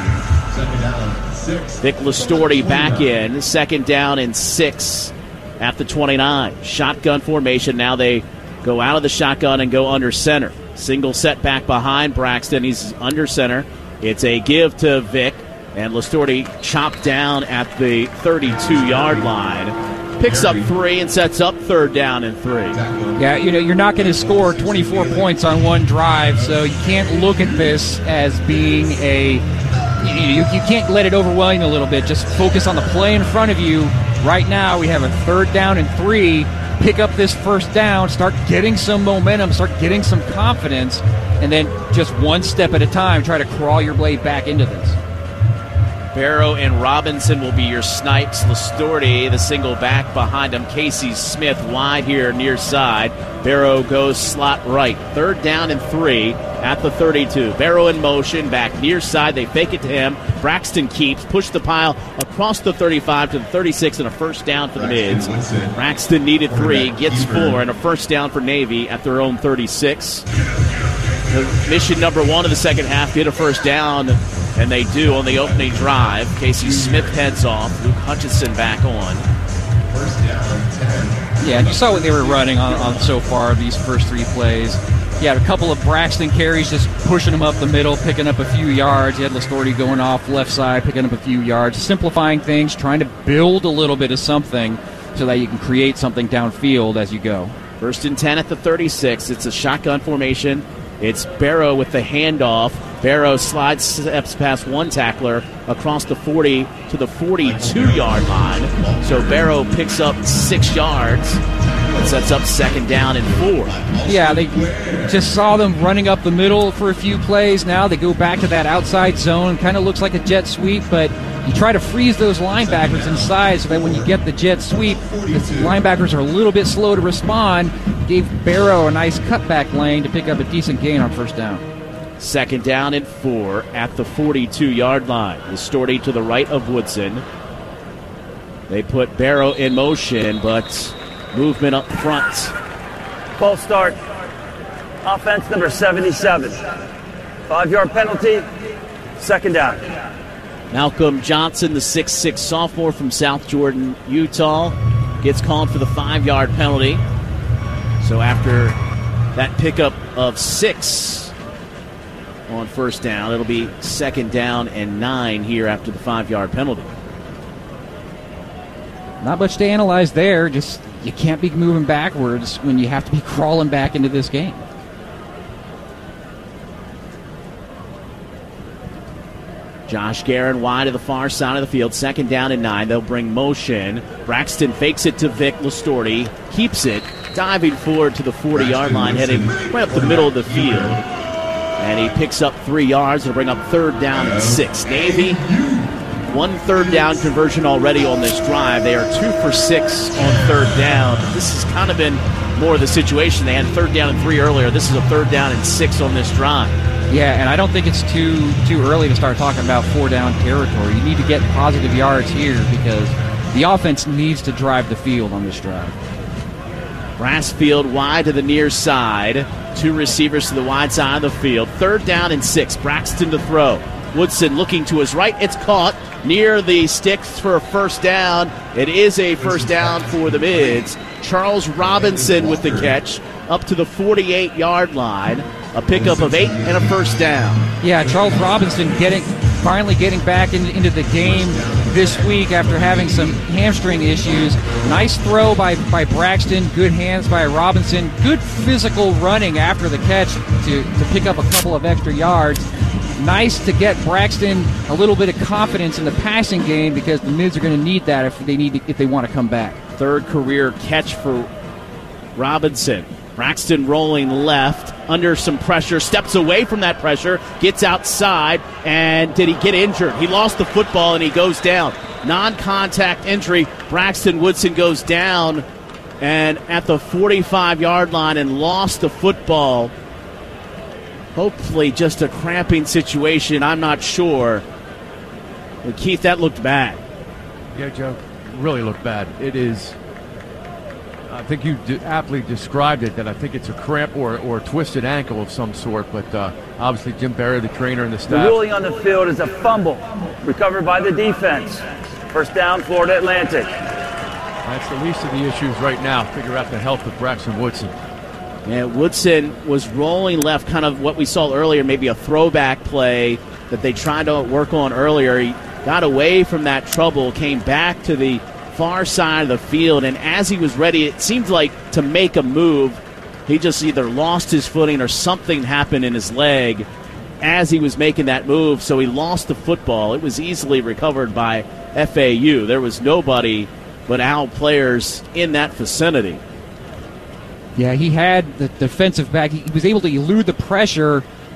Vic Lastorti back in. Second down and 6 at the 29. Shotgun formation. Now they go out of the shotgun and go under center. Single set back behind Braxton. He's under center. It's a give to Vic. And Lastorti chopped down at the 32-yard line. Picks up 3 and sets up third down and 3. Yeah, you're not going to score 24 points on one drive, so you can't look at this as being you can't let it overwhelm you a little bit. Just focus on the play in front of you. Right now, we have a third down and 3. Pick up this first down, start getting some momentum, start getting some confidence, and then just one step at a time, try to crawl your way back into this. Barrow and Robinson will be your snipes. Lastorti, the single back behind him. Casey Smith wide here near side. Barrow goes slot right. 3rd down and 3 at the 32. Barrow in motion, back near side. They fake it to him. Braxton keeps, push the pile across the 35 to the 36, and a first down for the Mids. Braxton needed 3, gets 4, and a first down for Navy at their own 36. The mission number 1 of the second half, get a first down, and they do on the opening drive. Casey Smith heads off. Luke Hutchinson back on. First down, 10. Yeah, and you saw what they were running on so far, these first 3 plays. You had a couple of Braxton carries just pushing them up the middle, picking up a few yards. You had Lastorti going off left side, picking up a few yards, simplifying things, trying to build a little bit of something so that you can create something downfield as you go. 1st and 10 at the 36. It's a shotgun formation. It's Barrow with the handoff. Barrow steps past one tackler across the 40 to the 42-yard line. So Barrow picks up 6 yards and sets up 2nd down and 4. Yeah, they just saw them running up the middle for a few plays. Now they go back to that outside zone. Kind of looks like a jet sweep, but you try to freeze those linebackers inside so that when you get the jet sweep, the linebackers are a little bit slow to respond. Gave Barrow a nice cutback lane to pick up a decent gain on first down. 2nd down and 4 at the 42-yard line. Lastorti to the right of Woodson. They put Barrow in motion, but movement up front. False start. Offense number 77. 5-yard penalty. 2nd down. Malcolm Johnson, the 6'6 sophomore from South Jordan, Utah, gets called for the 5-yard penalty. So after that pickup of 6 on first down, it'll be 2nd down and 9 here after the 5-yard penalty. Not much to analyze there. Just you can't be moving backwards when you have to be crawling back into this game. Josh Guerin wide to the far side of the field. 2nd down and 9. They'll bring motion. Braxton fakes it to Vic Lastorti. Keeps it. Diving forward to the 40-yard line. Heading right up the middle of the field. And he picks up 3 yards. It'll bring up 3rd down and 6. Navy, 1 3rd down conversion already on this drive. They are 2 for 6 on 3rd down. This has kind of been more of the situation. They had 3rd down and 3 earlier. This is a 3rd down and 6 on this drive. Yeah, and I don't think it's too early to start talking about 4-down territory. You need to get positive yards here because the offense needs to drive the field on this drive. Brassfield wide to the near side. 2 receivers to the wide side of the field. 3rd down and 6. Braxton to throw. Woodson looking to his right. It's caught near the sticks for a first down. It is a first down for the Mids. Charles Robinson with the catch up to the 48-yard line. A pickup of 8 and a first down. Yeah, Charles Robinson finally getting back into the game this week after having some hamstring issues. Nice throw by Braxton. Good hands by Robinson. Good physical running after the catch to pick up a couple of extra yards. Nice to get Braxton a little bit of confidence in the passing game because the Mids are going to need that if they want to come back. 3rd career catch for Robinson. Braxton rolling left, under some pressure, steps away from that pressure, gets outside, and did he get injured? He lost the football and he goes down. Non-contact injury. Braxton Woodson goes down and at the 45-yard line and lost the football. Hopefully just a cramping situation. I'm not sure. But Keith, that looked bad. Yeah, Joe, really looked bad. It is... I think you aptly described it, that I think it's a cramp or a twisted ankle of some sort, but obviously Jim Barry, the trainer, and the staff. The ruling on the field is a fumble recovered by the defense. First down, Florida Atlantic. That's the least of the issues right now. Figure out the health of Braxton Woodson. Yeah, Woodson was rolling left, kind of what we saw earlier, maybe a throwback play that they tried to work on earlier. He got away from that trouble, came back to the far side of the field, and as he was ready, it seemed like to make a move, he just either lost his footing or something happened in his leg as he was making that move, so he lost the football. It was easily recovered by FAU. There was nobody but Owl players in that vicinity. Yeah, he had the defensive back. He was able to elude the pressure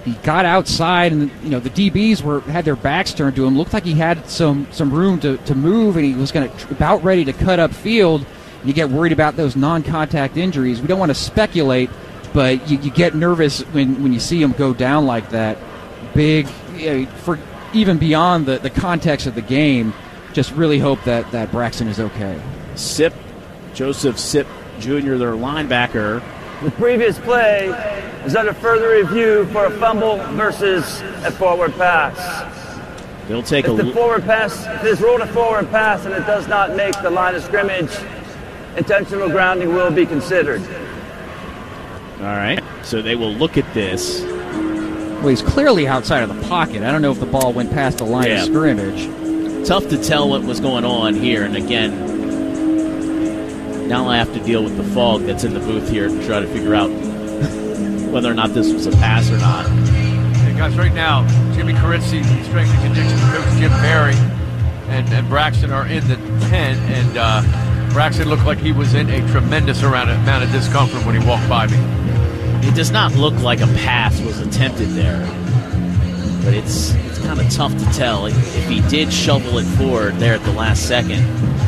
he got outside, and the DBs had their backs turned to him. Looked like he had some room to move, and he was about ready to cut up field. You get worried about those non-contact injuries. We don't want to speculate, but you get nervous when you see him go down like that. Big, for even beyond the context of the game. Just really hope that Braxton is okay. Joseph Sipp Jr., their linebacker. The previous play is under further review for a fumble versus a forward pass. They'll take if the forward pass, if it's ruled a forward pass and it does not make the line of scrimmage, intentional grounding will be considered. All right, so they will look at this. Well, he's clearly outside of the pocket. I don't know if the ball went past the line of scrimmage. Tough to tell what was going on here, and again, now I have to deal with the fog that's in the booth here to try to figure out whether or not this was a pass or not. Hey guys, right now, Jimmy Carizzi, strength and conditioning coach Jim Barry, and Braxton are in the tent, and Braxton looked like he was in a tremendous amount of discomfort when he walked by me. It does not look like a pass was attempted there, but it's kind of tough to tell if he did shovel it forward there at the last second.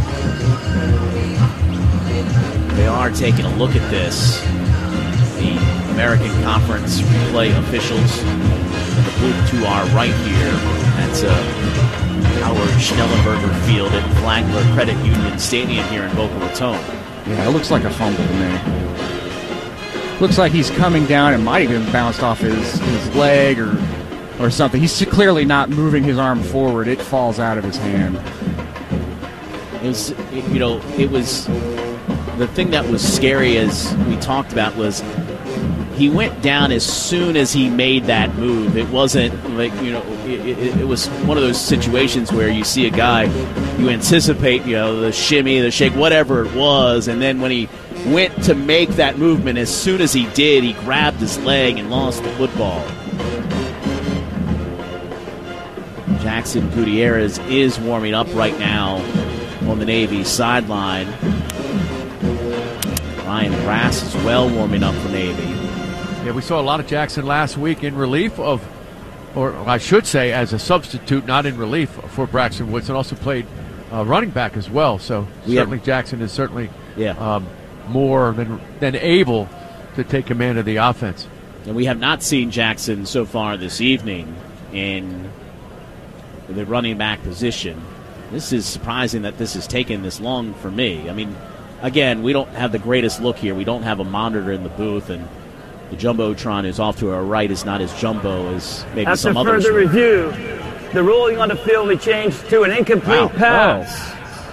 They are taking a look at this. The American Conference replay officials in the booth to our right here at Howard Schnellenberger Field at Flagler Credit Union Stadium here in Boca Raton. Yeah, it looks like a fumble to me. Looks like he's coming down and might have bounced off his leg or something. He's clearly not moving his arm forward. It falls out of his hand. It was the thing that was scary, as we talked about, was he went down as soon as he made that move. It wasn't like, it was one of those situations where you see a guy, you anticipate, the shimmy, the shake, whatever it was, and then when he went to make that movement, as soon as he did, he grabbed his leg and lost the football. Jackson Gutierrez is warming up right now on the Navy sideline. Ryan Grass is well warming up for Navy. Yeah, we saw a lot of Jackson last week in relief of, or I should say as a substitute, not in relief for Braxton Woodson. Also played running back as well. So certainly Jackson is certainly more than able to take command of the offense. And we have not seen Jackson so far this evening in the running back position. This is surprising that this has taken this long for me. I mean, again, we don't have the greatest look here. We don't have a monitor in the booth, and the Jumbotron is off to our right is not as jumbo as maybe some others. After further review, the ruling on the field will be changed to an incomplete pass.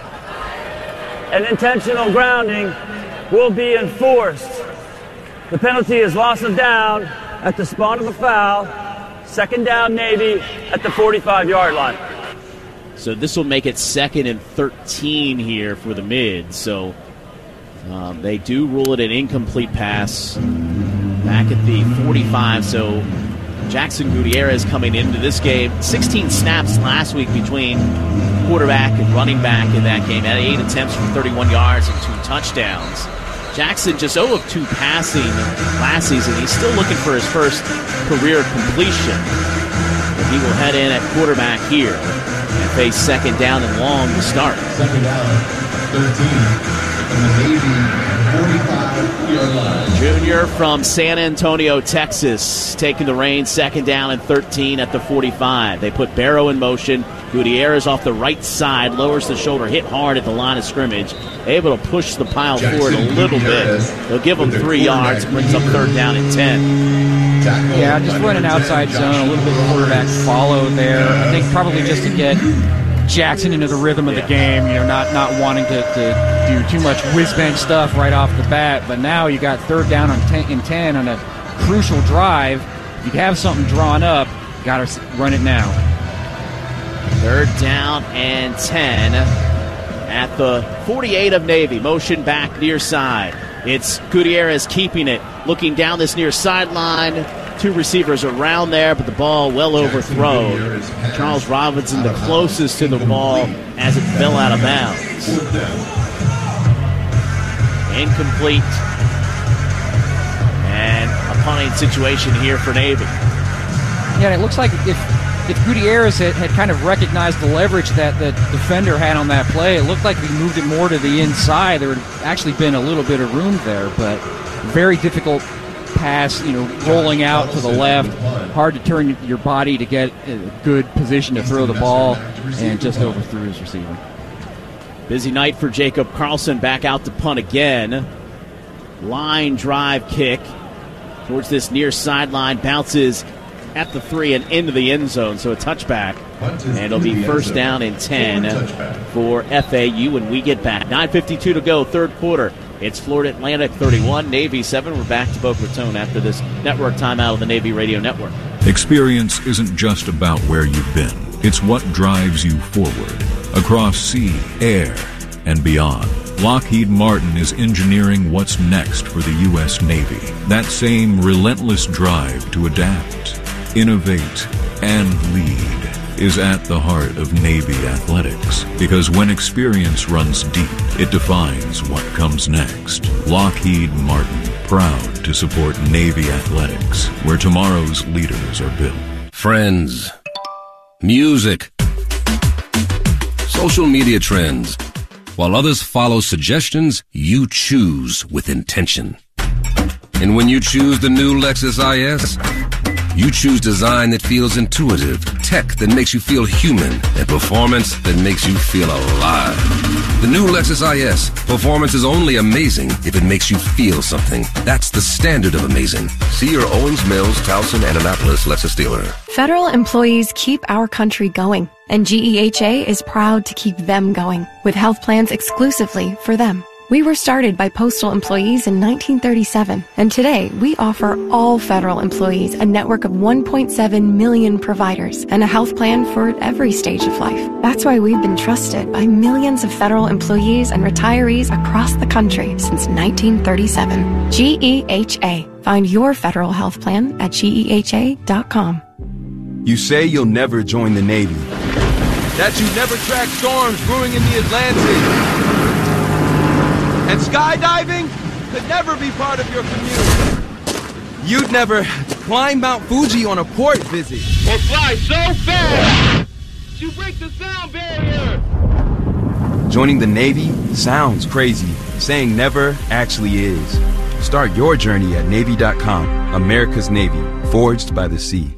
An intentional grounding will be enforced. The penalty is loss of down at the spawn of a foul. Second down, Navy at the 45-yard line. So this will make it 2nd and 13 here for the Mids. So they do rule it an incomplete pass back at the 45. So Jackson Gutierrez coming into this game. 16 snaps last week between quarterback and running back in that game. Had 8 attempts for 31 yards and 2 touchdowns. Jackson just 0 of 2 passing last season. He's still looking for his first career completion. But he will head in at quarterback here and face 2nd down and long to start. 2nd down, 13. From the Navy 45-yard line. Junior from San Antonio, Texas, taking the reins. 2nd down and 13 at the 45. They put Barrow in motion. Gutierrez off the right side, lowers the shoulder, hit hard at the line of scrimmage. Able to push the pile forward a little bit. They'll give him 3 yards, brings up 3rd down and 10. Yeah, just run an outside zone, a little bit of quarterback follow there. I think probably just to get Jackson into the rhythm of the game, not wanting to do too much whiz-bang stuff right off the bat. But now you got 3rd down and 10 on a crucial drive. You have something drawn up, got to run it now. 3rd down and 10 at the 48 of Navy. Motion back near side. It's Gutierrez keeping it, looking down this near sideline. 2 receivers around there, but the ball well overthrown. Charles Robinson the closest to the ball as it fell out of bounds. Incomplete. And a punting situation here for Navy. Yeah, and it looks like if Gutierrez had kind of recognized the leverage that the defender had on that play, it looked like he moved it more to the inside. There had actually been a little bit of room there, but very difficult pass, rolling out to the left. Hard to turn your body to get a good position to throw the ball, and just overthrew his receiver. Busy night for Jacob Carlson, back out to punt again. Line drive kick towards this near sideline, bounces at the 3 and into the end zone, so a touchback. And it'll be first down and 10 for FAU when we get back. 9:52 to go, third quarter. It's Florida Atlantic 31, Navy 7. We're back to Boca Raton after this network timeout of the Navy Radio Network. Experience isn't just about where you've been. It's what drives you forward. Across sea, air, and beyond. Lockheed Martin is engineering what's next for the U.S. Navy. That same relentless drive to adapt, innovate, and lead is at the heart of Navy athletics. Because when experience runs deep, it defines what comes next. Lockheed Martin, proud to support Navy athletics, where tomorrow's leaders are built. Friends, music, social media trends. While others follow suggestions, you choose with intention. And when you choose the new Lexus IS, you choose design that feels intuitive, tech that makes you feel human, and performance that makes you feel alive. The new Lexus IS. Performance is only amazing if it makes you feel something. That's the standard of amazing. See your Owens Mills, Towson, and Annapolis Lexus dealer. Federal employees keep our country going, and GEHA is proud to keep them going with health plans exclusively for them. We were started by postal employees in 1937, and today we offer all federal employees a network of 1.7 million providers and a health plan for every stage of life. That's why we've been trusted by millions of federal employees and retirees across the country since 1937. GEHA. Find your federal health plan at GEHA.com. You say you'll never join the Navy. That you never track storms brewing in the Atlantic. And skydiving could never be part of your commute. You'd never climb Mount Fuji on a port visit. Or fly so fast you break the sound barrier. Joining the Navy sounds crazy. Saying never actually is. Start your journey at Navy.com. America's Navy, forged by the sea.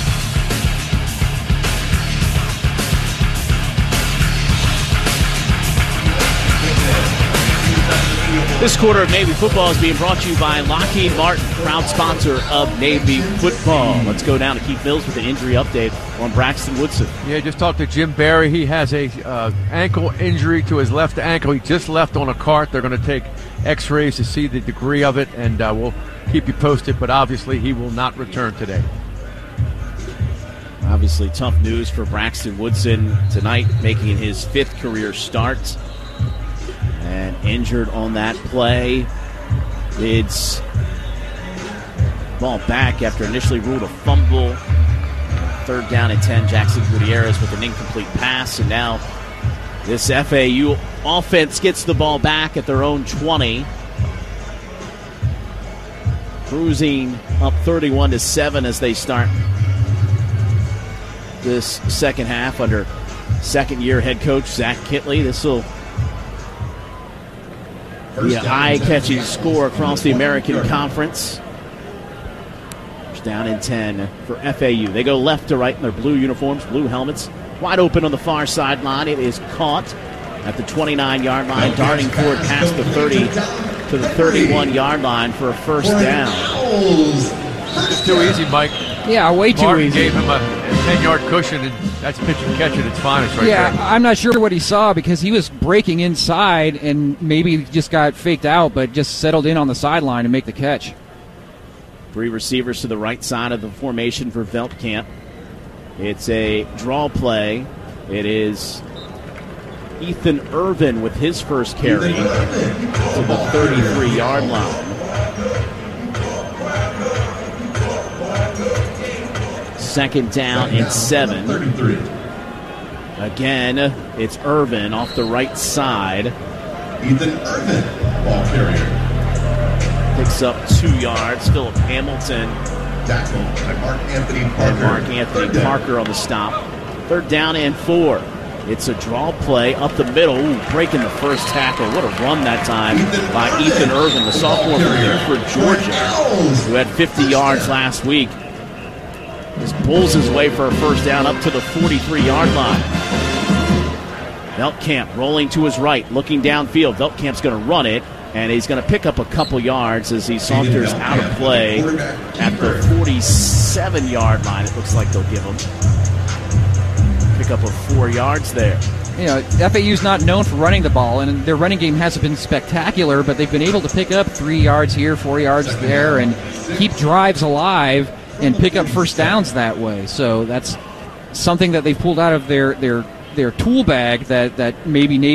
This quarter of Navy football is being brought to you by Lockheed Martin, proud sponsor of Navy football. Let's go down to Keith Mills with an injury update on Braxton Woodson. Yeah, just talked to Jim Barry. He has a ankle injury to his left ankle. He just left on a cart. They're going to take x-rays to see the degree of it, and we'll keep you posted, but obviously he will not return today. Obviously tough news for Braxton Woodson tonight, making his 5th career start. And injured on that play. It's ball back after initially ruled a fumble. 3rd down and 10. Jackson Gutierrez with an incomplete pass. And now this FAU offense gets the ball back at their own 20. Cruising up 31-7 as they start this second half under second-year head coach Zach Kittley. This will be an eye-catching score across the American Conference. First down and 10 for FAU. They go left to right in their blue uniforms, blue helmets. Wide open on the far sideline. It is caught at the 29-yard line, darting forward past the 30 to the 31-yard line for a first down. It's too easy, Mike. Yeah, way too Martin easy. Gave him a 10-yard cushion, and that's pitch and catch at its finest right yeah, there. I'm not sure what he saw because he was breaking inside and maybe just got faked out, but just settled in on the sideline to make the catch. 3 receivers to the right side of the formation for Veldkamp. It's a draw play. It is Ethan Irvin with his first carry to the 33-yard line. Second down and 7. Again, it's Irvin off the right side. Ethan Irvin, ball carrier. Picks up 2 yards. Philip Hamilton tackled by Mark Anthony Parker. And Mark Anthony Parker on the stop. 3rd down and 4. It's a draw play up the middle. Ooh, breaking the first tackle. What a run that time by Ethan Irvin, the sophomore from Buford, Georgia, who had 50 yards last week. Just pulls his way for a first down up to the 43-yard line. Veltkamp rolling to his right, looking downfield. Veltkamp's going to run it, and he's going to pick up a couple yards as he saunters out of play at the 47-yard line. It looks like they'll give him. Pick up of 4 yards there. You know, FAU's not known for running the ball, and their running game hasn't been spectacular, but they've been able to pick up 3 yards here, 4 yards there, and keep drives alive and pick up first downs that way. So that's something that they've pulled out of their tool bag that maybe